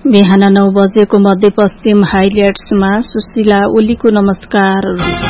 बिहान 9 बजेको मध्यपश्चिम हाइलाइट्समा सुशीला ओलीको नमस्कार।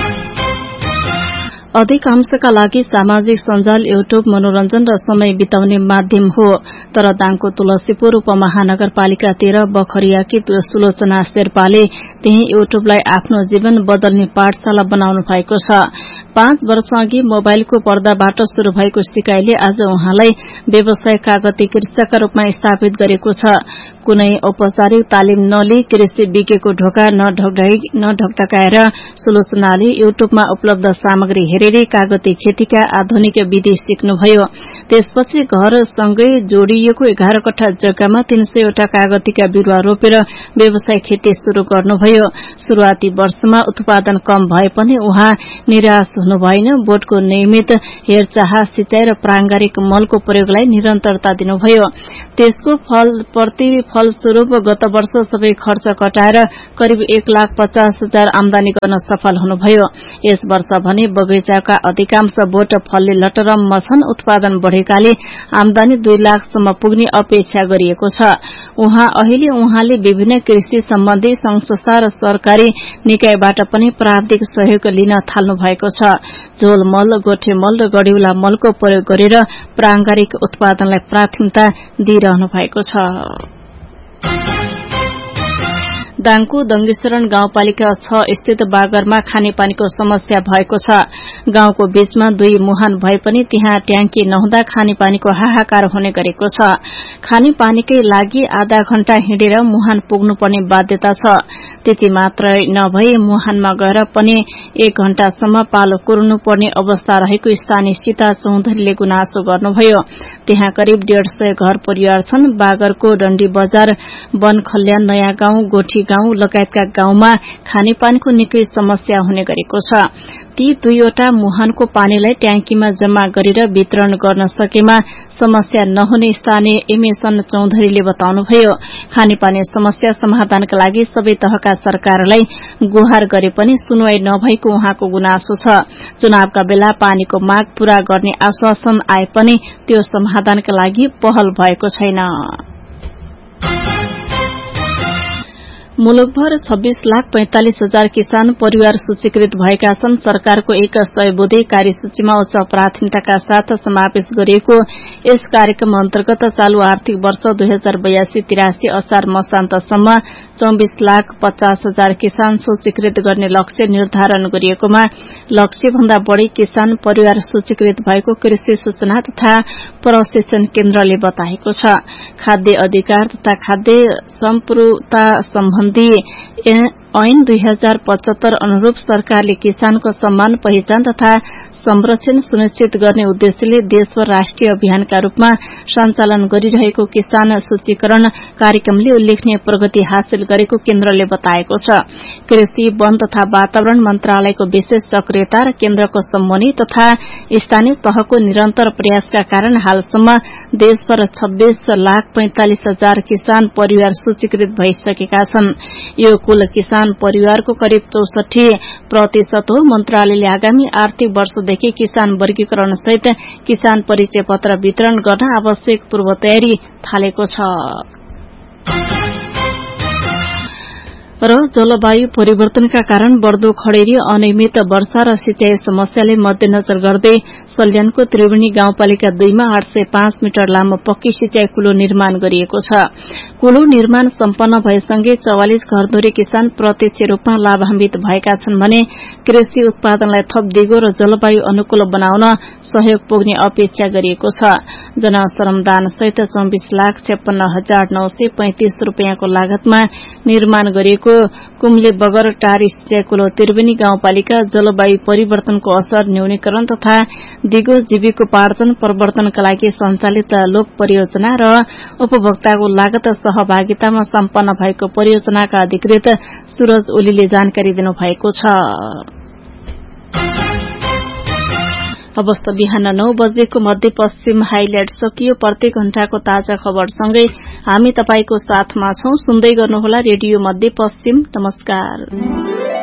अधिकांशका लागि सामाजिक सञ्जाल युट्युब मनोरञ्जन र समय बिताउने माध्यम हो, तर दाङको तुलसीपुर उपमहानगरपालिका 13 बखरियाकी सुलोचना शेर्पाले त्यही युट्युबलाई आफ्नो जीवन बदल्ने पाठशाला बनाउनु भएको छ। 5 वर्ष अघि मोबाइलको पर्दाबाट शुरू भएको सिकाइले आज उहाँलाई व्यवसाय कागती कृषकका रूपमा स्थापित गरेको छ। कुनै औपचारिक तालिम नलिई कृषि विज्ञको ढोका नढकढकाएर सुलोचनाले युट्युबमा उपलब्ध सामग्री हेरेर कागती खेतीका आधुनिक विधि सिक्नुभयो। त्यसपछि घरसँगै जोडिएको 11 कट्ठा जग्गामा 300 वटा कागतीका बिरुवा रोपेर व्यवसाय खेती शुरू गर्नुभयो। शुरूआती वर्षमा उत्पादन कम भए पनि उहाँ निराश हुनुभएन। बोटको नियमित हेरचाह, सिंचाई र प्रांगारिक मलको प्रयोगलाई निरन्तरता दिनुभयो। त्यसको फलस्वरूप गत वर्ष सबै खर्च कटाएर करिब 1,50,000 आमदानी गर्न सफल हुनुभयो। यस वर्ष भने बगैँचाका अधिकांश बोट फलले लटरम्म छन्। उत्पादन बढ़ेकाले आमदानी 2 लाखसम्म पुग्ने अपेक्षा गरिएको छ। उहाँले विभिन्न कृषि सम्बन्धी संस्था र सरकारी निकायबाट पनि प्राविधिक सहयोग लिन थाल्नु भएको छ। झोल मल, गोठे मल र गढिउला मलको प्रयोग गरेर प्रांगारिक उत्पादनलाई प्राथमिकता दिइरहनु भएको छ। दाङको दङ्गेश्वरण गाउँपालिका 6 स्थित बागरमा खानेपानीको समस्या भएको छ। गाउँको बीचमा 2 मुहान भए पनि त्यहाँ ट्याङ्की नहुँदा खानेपानीको हाहाकार हुने गरेको छ। खानेपानीकै लागि आधा घण्टा हिँडेर मुहान पुग्नुपर्ने बाध्यता छ। त्यति मात्र नभई मुहानमा गएर पनि 1 घण्टासम्म पालो कुर्नुपर्ने अवस्था रहेको स्थानीय सीता चौधरीले गुनासो गर्नुभयो। त्यहाँ करिब 150 घर परिवार छन्। बागरको डण्डी बजार, बनखल्यान, नयाँ गाउँ, गोठी गाउँ लगायतका गाउँमा खानेपानीको निकै समस्या हुने गरेको छ। ती 2 वटा मुहानको पानीलाई ट्याङ्कीमा जम्मा गरेर वितरण गर्न सकेमा समस्या नहुने स्थानीय एमएसन चौधरीले बताउनुभयो। खानेपानी समस्या समाधानका लागि सबै तहका सरकारलाई गुहार गरे पनि सुनवाई नभएको उहाँको गुनासो छ। चुनावका बेला पानीको माग पूरा गर्ने आश्वासन आए पनि त्यो समाधानका लागि पहल भएको छैन। मुलुकभर 26,45,000 किसान परिवार सूचीकृत भएका छन्। सरकारको 100 बुँदे कार्यसूचीमा उच्च प्राथमिकताका साथ समावेश गरिएको यस कार्यक्रम अन्तर्गत चालू आर्थिक वर्ष 2082-83 असार मसान्तसम्म 24,50,000 किसान सूचीकृत गर्ने लक्ष्य निर्धारण गरिएकोमा लक्ष्य भन्दा बढ़ी किसान परिवार सूचीकृत भएको कृषि सूचना तथा प्रशिक्षण केन्द्रले बताएको छ। खाद्य अधिकार तथा खाद्य सम्पूर्णता सम्बन्धी ऐन 2075 अनुरूप सरकारले किसानको सम्मान, पहिचान तथा संरक्षण सुनिश्चित गर्ने उद्देश्यले देशभर राष्ट्रिय अभियानका रूपमा सञ्चालन गरिरहेको किसान सूचीकरण कार्यक्रमले उल्लेखनीय प्रगति हासिल गरेको केन्द्रले बताएको छ। कृषि, वन तथा वातावरण मन्त्रालयको विशेष सक्रियता र केन्द्रको सम्मोहनी तथा स्थानीय तहको निरन्तर प्रयासका कारण हालसम्म देशभर 26,45,000 किसान परिवार सूचीकृत भइसकेका छन्। यो कुल किसान परिवारको करिब 64% हो। मन्त्रालयले आगामी आर्थिक वर्षदेखि किसान वर्गीकरण सहित किसान परिचय पत्र वितरण गर्न आवश्यक पूर्व तयारी थालेको छ। र जलवायु परिवर्तनका कारण बढ़दो खडेरी, अनियमित वर्षा र सिंचाई समस्याले मध्यनजर गर्दै सल्यानको त्रिवेणी गाउँपालिका 2 मा 805 मिटर लामो पक्की सिंचाई कुलो निर्माण गरिएको छ। कुलो निर्माण सम्पन्न भएसँगै 44 घरधुरी किसान प्रत्यक्ष रूपमा लाभान्वित भएका छन् भने कृषि उत्पादनलाई थप दिगो र जलवायु अनुकूल बनाउन सहयोग पुग्ने अपेक्षा गरिएको छ। जनश्रमदान सहित 24,56,935 रूपियाँको लागतमा निर्माण गरिएको कुम्ले बगर टारी सिंचाई कुलो त्रिवेणी गाउँपालिका जलवायु परिवर्तनको असर न्यूनीकरण तथा दिगो जीविकोपार्जन प्रवर्तनका लागि सञ्चालित लोक परियोजना र उपभोक्ताको लागत सहभागितामा सम्पन्न भएको परियोजनाका अधिकृत सूरज ओलीले जानकारी दिनुभएको छ। अवस्था बिहान 9 बजेको मध्यपश्चिम हाइलाइट सकियो। प्रत्येक घण्टाको ताजा खबरसँगै हामी तपाईको साथमा छौं। सुन्दै गर्नुहोला रेडियो मध्यपश्चिम। नमस्कार।